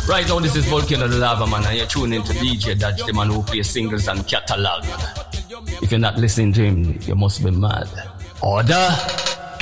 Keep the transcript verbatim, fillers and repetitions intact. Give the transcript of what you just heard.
Right now, this is Volcano the Lava Man, and you're tuning into D J Dodge, the man who plays singles and catalog. If you're not listening to him, you must be mad. Order!